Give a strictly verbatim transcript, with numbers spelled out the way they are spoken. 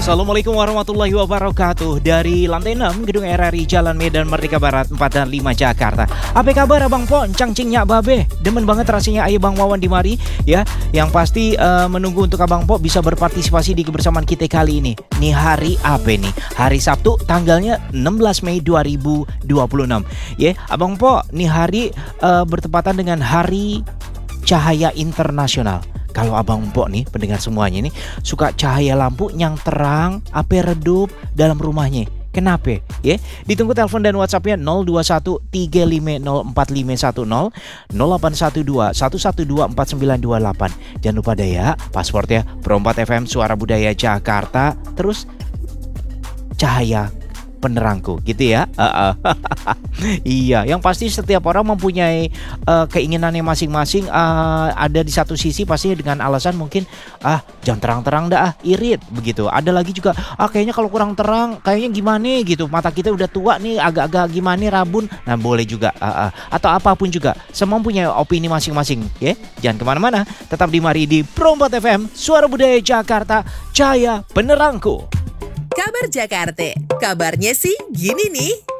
Assalamualaikum warahmatullahi wabarakatuh. Dari lantai enam Gedung R R I Jalan Medan Merdeka Barat empat dan lima Jakarta. Apa kabar Abang Po? Cangcing nyak babe. Demen banget rasanya ayo Bang Wawan di mari ya. Yang pasti uh, menunggu untuk Abang Po bisa berpartisipasi di kebersamaan kita kali ini. Nih hari apa nih? Hari Sabtu tanggalnya enam belas Mei dua ribu dua puluh enam. Ya, yeah, Abang Po, nih hari uh, bertepatan dengan Hari Cahaya Internasional. Kalau Abang Empok nih, pendengar semuanya nih, suka cahaya lampu yang terang, api redup dalam rumahnya. Kenapa? Ya, ditunggu telepon dan WhatsAppnya nol dua satu tiga lima nol empat lima satu nol, nol delapan satu dua satu satu dua empat sembilan dua delapan. Jangan lupa deh ya, passwordnya Pro empat F M Suara Budaya Jakarta, terus cahaya penerangku gitu ya. uh, uh. Iya, yang pasti setiap orang mempunyai uh, keinginannya masing-masing. uh, Ada di satu sisi pasti dengan alasan mungkin ah jangan terang-terang dah, ah, irit begitu. Ada lagi juga ah kayaknya kalau kurang terang kayaknya gimana gitu, mata kita udah tua nih, agak-agak gimana rabun. Nah boleh juga uh, uh. Atau apapun juga, semua punya opini masing-masing ya. Jangan kemana-mana, tetap di mari di Pro empat F M Suara Budaya Jakarta, cahaya penerangku. Kabar Jakarta, kabarnya sih gini nih.